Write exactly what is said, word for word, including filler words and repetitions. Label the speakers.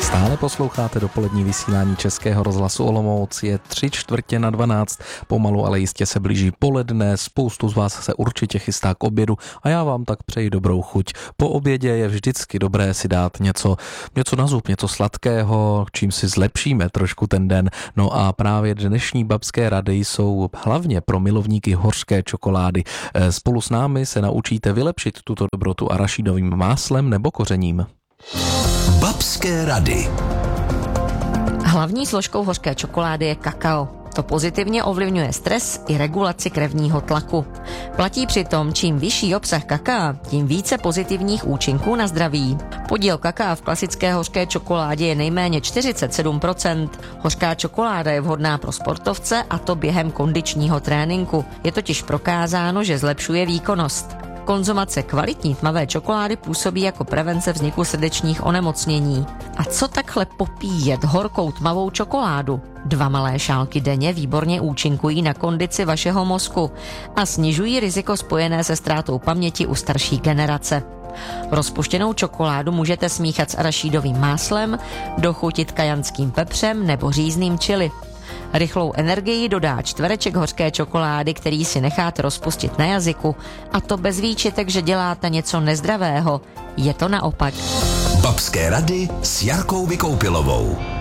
Speaker 1: Stále posloucháte dopolední vysílání Českého rozhlasu Olomouc, je tři čtvrtě na dvanáct, pomalu ale jistě se blíží poledne, spoustu z vás se určitě chystá k obědu a já vám tak přeji dobrou chuť. Po obědě je vždycky dobré si dát něco, něco na zub, něco sladkého, čím si zlepšíme trošku ten den. No a právě dnešní babské rady jsou hlavně pro milovníky hořké čokolády. Spolu s námi se naučíte vylepšit tuto dobrotu arašídovým máslem nebo kořením.
Speaker 2: Babské rady.
Speaker 3: Hlavní složkou hořké čokolády je kakao. To pozitivně ovlivňuje stres i regulaci krevního tlaku. Platí přitom, čím vyšší obsah kakaa, tím více pozitivních účinků na zdraví. Podíl kakaa v klasické hořké čokoládě je nejméně čtyřicet sedm procent. Hořká čokoláda je vhodná pro sportovce, a to během kondičního tréninku. Je totiž prokázáno, že zlepšuje výkonnost. Konzumace kvalitní tmavé čokolády působí jako prevence vzniku srdečních onemocnění. A co takhle popíjet horkou tmavou čokoládu? Dva malé šálky denně výborně účinkují na kondici vašeho mozku a snižují riziko spojené se ztrátou paměti u starší generace. Rozpuštěnou čokoládu můžete smíchat s arašídovým máslem, dochutit kajanským pepřem nebo řízným chili. Rychlou energii dodá čtvereček hořké čokolády, který si necháte rozpustit na jazyku, a to bez výčitek, že děláte něco nezdravého. Je to naopak.
Speaker 2: Babské rady s Jarkou Vykoupilovou.